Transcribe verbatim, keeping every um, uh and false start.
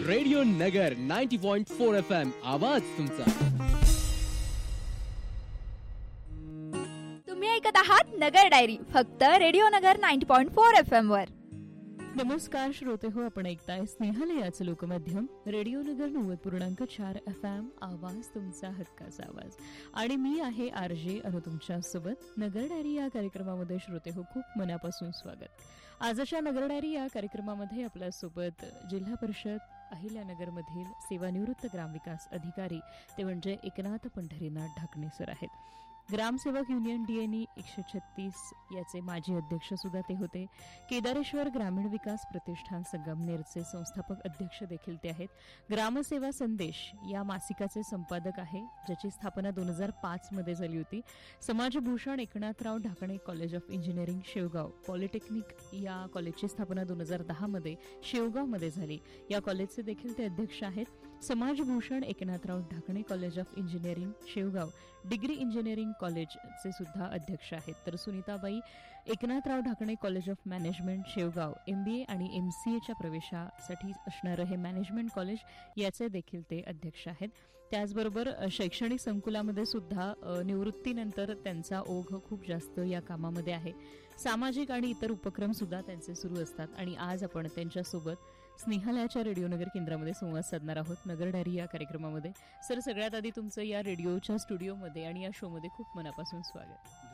Radio नगर नव्वद point चार F M, आवाज तुमचा. तुम्ही ऐकत आहात नगर डायरी, फक्त रेडिओ नगर नव्वद पॉइंट चार एफ एम वर. नमस्कार श्रोते हो, आपण ऐकताय स्नेहालयाचं लोकमाध्यम रेडिओ नगर नव्वद पूर्णांक चार एफ एम, आवाज तुमचा हक्काचा आवाज. आणि मी आहे आर जे अनु तुमच्या सोबत. नगर डायरी या कार्यक्रमामध्ये श्रोते हो खूप मनापासून स्वागत. आजच्या नगर डायरी या कार्यक्रमामध्ये आपल्यासोबत जिल्हा परिषद अहिल्यानगरमधील सेवानिवृत्त ग्रामविकास अधिकारी ते म्हणजे एकनाथ पंढरीनाथ ढाकणे सर आहेत. ग्रामसेवक युनियन डीएनई एकशे छत्तीस याचे माजी अध्यक्ष सुद्धा ते होते. केदारेश्वर ग्रामीण विकास प्रतिष्ठान संगमनेरचे संस्थापक अध्यक्ष देखील ते आहेत. ग्रामसेवा संदेश या मासिकाचे संपादक आहे, ज्याची स्थापना दोन हजार पाच मध्ये झाली होती. समाजभूषण Eknathrao Dhakane college of engineering Shevgaon, polytechnic या कॉलेजची स्थापना दोन हजार दहा मध्ये शेवगावमध्ये झाली. या कॉलेजचे देखील ते अध्यक्ष आहेत. समाजभूषण Eknathrao Dhakane college of engineering Shevgaon degree engineering कॉलेजचे सुद्धा अध्यक्ष आहेत. तर Sunitabai Eknathrao Dhakane college of management Shevgaon MBA आणि एमसीएच्या प्रवेशासाठी असणारं हे मॅनेजमेंट कॉलेज याचे देखील ते अध्यक्ष आहेत. त्याचबरोबर शैक्षणिक संकुलामध्ये सुद्धा निवृत्तीनंतर त्यांचा ओघ खूप जास्त या कामामध्ये आहे. सामाजिक आणि इतर उपक्रम सुद्धा त्यांचे सुरू असतात. आणि आज आपण त्यांच्यासोबत स्नेहालयाच्या रेडिओ नगर केंद्रामध्ये संवाद साधणार आहोत नगर डायरी या कार्यक्रमामध्ये. सर, सगळ्यात आधी तुमचं या रेडिओच्या स्टुडिओमध्ये आणि या शोमध्ये खूप मनापासून स्वागत.